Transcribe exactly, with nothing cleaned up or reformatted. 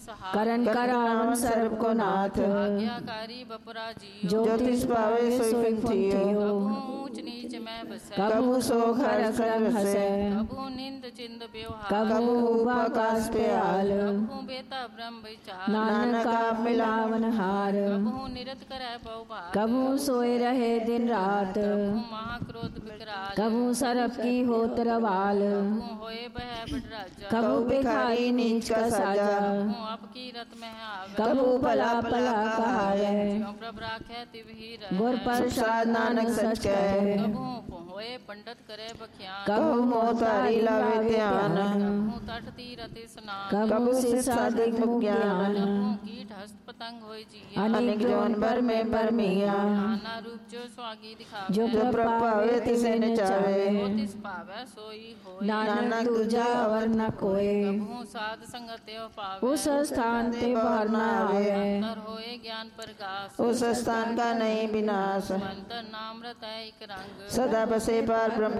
सहाय करण करावन सर्व को नाथ आज्ञाकारी बपुरा जी ज्योतिष पावे सोई थियो कबू ऊंच नीच में बसे कबू सोख हर्ष रंग हसे कबू निंद चिंद व्यवहार कबू उपाकाश पे आल कबू बेता ब्रह्म विचार नानक आप मिलावन हार कबू निरत करे बहुभार कबू सोए रहे दिन रात कबू महाक्रोध विकराल कबू सरप की होत रवाल कबू होए बह बडराजा कबू भिखारी नीच का साजा कबू आपकी रत में आवे कबू पला पला कहावे ज्यों प्रभ राखे तिवही रहे गुर प्रसाद नानक सच कहे कबू होए पंडित करे बख्यान कबू मोतारी लावे ध्यान कबू तट तीरथ स्नान कबू से साधिक मुख ज्ञान कबू कीट हस्त पतंग होए जिया अनेक जौन भर में परमिया नाना रूप जो स्वागी दिखावे जो प्रभ पावे तिसे न चावे जो तिस पावे सोई होए नानक दूजा अवर न कोय कबू साध संगत यो पावे उस स्थान ते बाहर न आवे तर होए ज्ञान प्रकाश उस स्थान का नहीं विनाश मंत्र नाम रतै एक रंग सदा बसे पार ब्रह्म